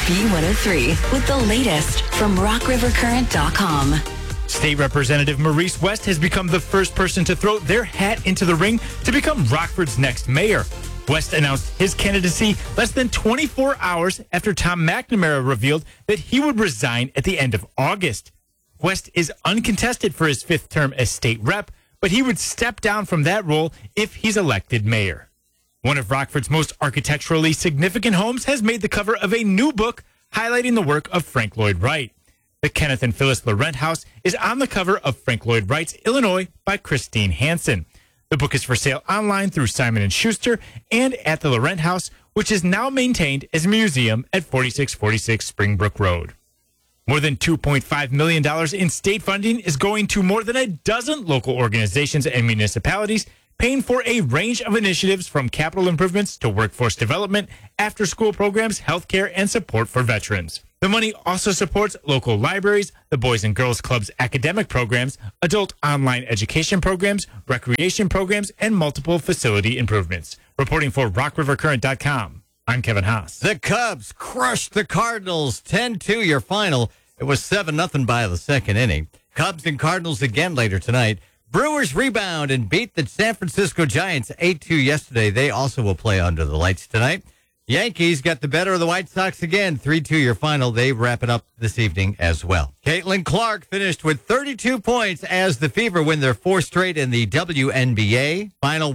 B103 with the latest from RockRiverCurrent.com. State Representative Maurice West has become the first person to throw their hat into the ring to become Rockford's next mayor. West announced his candidacy less than 24 hours after Tom McNamara revealed that he would resign at the end of August. West is uncontested for his fifth term as state rep, but he would step down from that role if he's elected mayor. One of Rockford's most architecturally significant homes has made the cover of a new book highlighting the work of Frank Lloyd Wright. The Kenneth and Phyllis Laurent House is on the cover of Frank Lloyd Wright's Illinois by Christine Hansen. The book is for sale online through Simon & Schuster and at the Laurent House, which is now maintained as a museum at 4646 Springbrook Road. More than $2.5 million in state funding is going to more than a dozen local organizations and municipalities, paying for a range of initiatives from capital improvements to workforce development, after-school programs, healthcare, and support for veterans. The money also supports local libraries, the Boys and Girls Club's academic programs, adult online education programs, recreation programs, and multiple facility improvements. Reporting for RockRiverCurrent.com, I'm Kevin Haas. The Cubs crushed the Cardinals 10-2 your final. It was 7-0 by the second inning. Cubs and Cardinals again later tonight. Brewers rebound and beat the San Francisco Giants 8-2 yesterday. They also will play under the lights tonight. Yankees got the better of the White Sox again, 3-2 your final. They wrap it up this evening as well. Caitlin Clark finished with 32 points as the Fever win their fourth straight in the WNBA. Final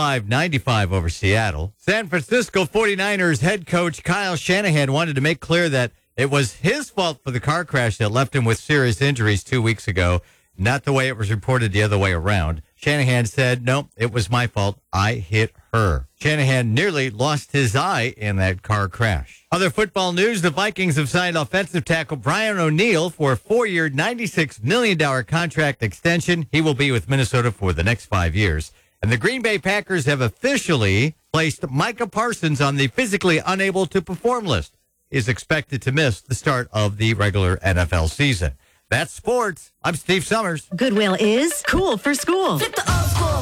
105-95 over Seattle. San Francisco 49ers head coach Kyle Shanahan wanted to make clear that it was his fault for the car crash that left him with serious injuries 2 weeks ago. Not the way it was reported the other way around. Shanahan said, no, it was my fault. I hit her. Shanahan nearly lost his eye in that car crash. Other football news, the Vikings have signed offensive tackle Brian O'Neill for a 4-year, $96 million contract extension. He will be with Minnesota for the next 5 years. And the Green Bay Packers have officially placed Micah Parsons on the physically unable to perform list. He is expected to miss the start of the regular NFL season. That's sports. I'm Steve Summers. Goodwill is cool for school. Flip the old school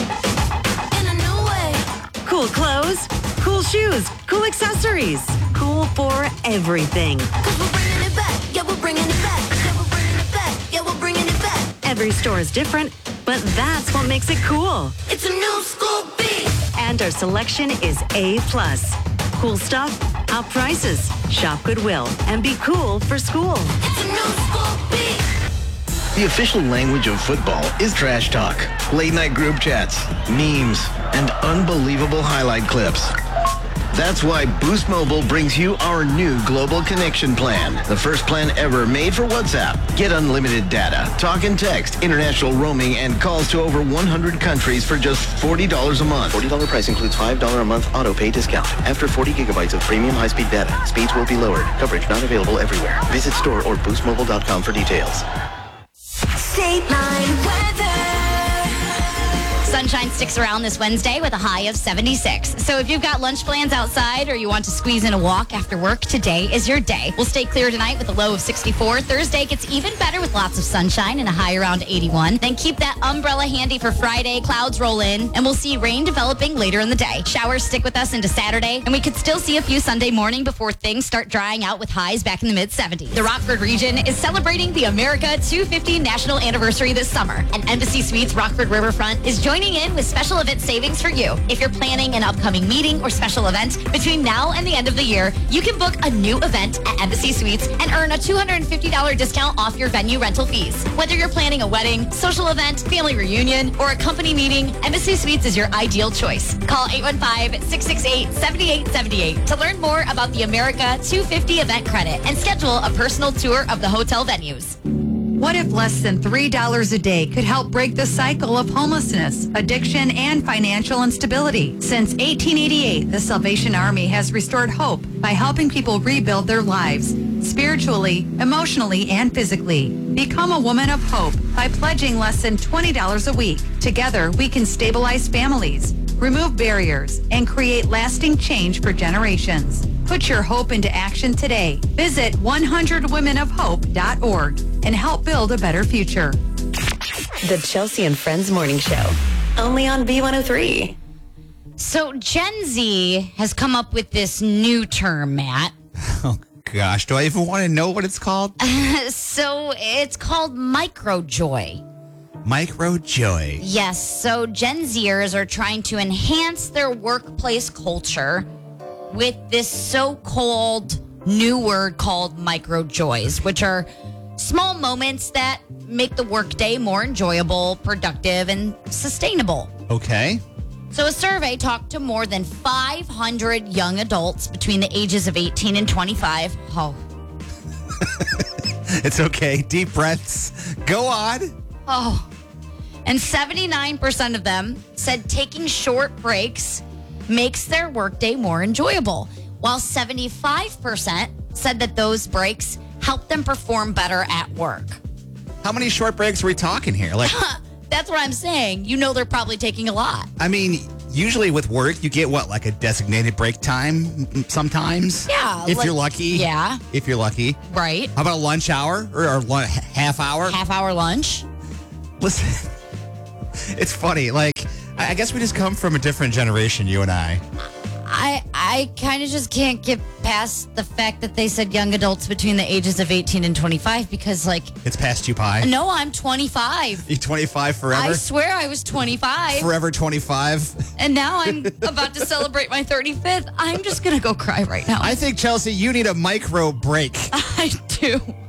in a new way. Cool clothes, cool shoes, cool accessories. Cool for everything. 'Cause we're bringing it back. Yeah, we're bringing it back. Yeah, we're bringing it back. Yeah, we're bringing it back. Every store is different, but that's what makes it cool. It's a new school beat. And our selection is A+. Cool stuff, top prices. Shop Goodwill and be cool for school. It's a new school beat. The official language of football is trash talk, late-night group chats, memes, and unbelievable highlight clips. That's why Boost Mobile brings you our new Global Connection Plan, the first plan ever made for WhatsApp. Get unlimited data, talk and text, international roaming, and calls to over 100 countries for just $40 a month. $40 price includes $5 a month auto pay discount. After 40 gigabytes of premium high-speed data, speeds will be lowered. Coverage not available everywhere. Visit store or boostmobile.com for details. State line weather. Sunshine sticks around this Wednesday with a high of 76. So if you've got lunch plans outside or you want to squeeze in a walk after work, today is your day. We'll stay clear tonight with a low of 64. Thursday gets even better with lots of sunshine and a high around 81. Then keep that umbrella handy for Friday. Clouds roll in and we'll see rain developing later in the day. Showers stick with us into Saturday and we could still see a few Sunday morning before things start drying out with highs back in the mid-70s. The Rockford region is celebrating the America 250 National Anniversary this summer. And Embassy Suites Rockford Riverfront is joining in with special event savings for you. If you're planning an upcoming meeting or special event between now and the end of the year, you can book a new event at Embassy Suites and earn a $250 discount off your venue rental fees. Whether you're planning a wedding, social event, family reunion, or a company meeting, Embassy Suites is your ideal choice. Call 815-668-7878 to learn more about the America 250 event credit and schedule a personal tour of the hotel venues. What if less than $3 a day could help break the cycle of homelessness, addiction, and financial instability? Since 1888, the Salvation Army has restored hope by helping people rebuild their lives, spiritually, emotionally, and physically. Become a woman of hope by pledging less than $20 a week. Together, we can stabilize families, remove barriers, and create lasting change for generations. Put your hope into action today. Visit 100womenofhope.org and help build a better future. The Chelsea and Friends Morning Show, only on B103. So Gen Z has come up with this new term, Matt. Oh, gosh, do I even want to know what it's called? So it's called Microjoy. Microjoy. Yes, so Gen Zers are trying to enhance their workplace culture with this so-called new word called microjoys, which are small moments that make the workday more enjoyable, productive, and sustainable. Okay. So a survey talked to more than 500 young adults between the ages of 18 and 25. Oh. It's okay. Deep breaths. Go on. Oh. And 79% of them said taking short breaks makes their workday more enjoyable, while 75% said that those breaks help them perform better at work. How many short breaks are we talking here? Like, That's what I'm saying. You know they're probably taking a lot. I mean, usually with work, you get what, like a designated break time sometimes? Yeah. If like- you're lucky. Yeah. If you're lucky. Right. How about a lunch hour or half hour? Half-hour lunch. Listen, it's funny. Like, I guess we just come from a different generation, you and I. I kind of just can't get past the fact that they said young adults between the ages of 18 and 25 because, like, It's past you pie. no, I'm 25. You 25 forever? I swear I was 25. Forever 25. And now I'm about to celebrate my 35th. I'm just going to go cry right now. I think, Chelsea, you need a micro break. I do.